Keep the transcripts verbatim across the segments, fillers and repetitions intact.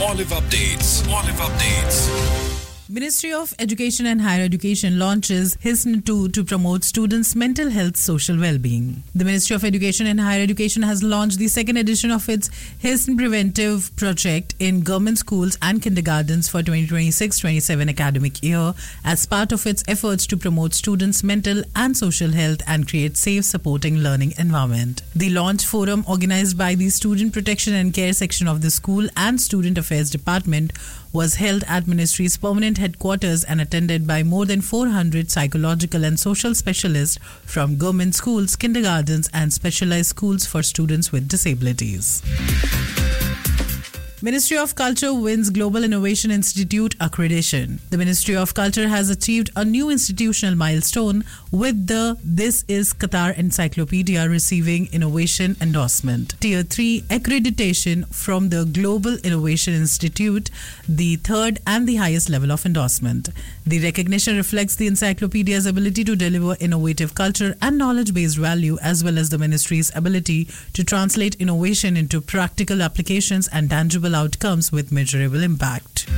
Olive Updates. Olive Updates. Ministry of Education and Higher Education launches HISN two to promote students' mental health, social well-being. The Ministry of Education and Higher Education has launched the second edition of its HISN Preventive Project in government schools and kindergartens for twenty twenty-six twenty-seven academic year as part of its efforts to promote students' mental and social health and create safe, supporting learning environment. The launch forum, organized by the Student Protection and Care section of the School and Student Affairs Department, was held at Ministry's permanent headquarters and attended by more than four hundred psychological and social specialists from government schools, kindergartens and specialized schools for students with disabilities. Ministry of Culture wins Global Innovation Institute accreditation. The Ministry of Culture has achieved a new institutional milestone with the This is Qatar Encyclopedia receiving innovation endorsement. Tier three accreditation from the Global Innovation Institute, the third and the highest level of endorsement. The recognition reflects the encyclopedia's ability to deliver innovative culture and knowledge-based value, as well as the ministry's ability to translate innovation into practical applications and tangible outcomes with measurable impact.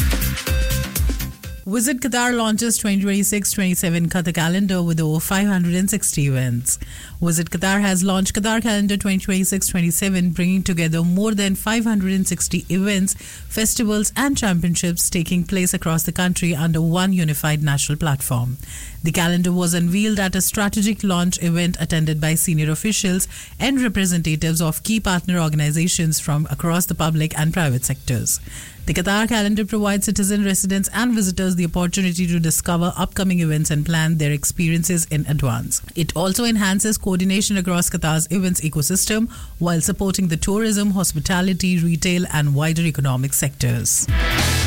Visit Qatar launches twenty twenty-six twenty-seven Qatar calendar with over five hundred sixty events. Visit Qatar has launched Qatar Calendar twenty twenty-six twenty-seven, bringing together more than five hundred sixty events, festivals and championships taking place across the country under one unified national platform. The calendar was unveiled at a strategic launch event attended by senior officials and representatives of key partner organizations from across the public and private sectors. The Qatar calendar provides citizen residents and visitors the opportunity to discover upcoming events and plan their experiences in advance. It also enhances coordination across Qatar's events ecosystem while supporting the tourism, hospitality, retail and wider economic sectors.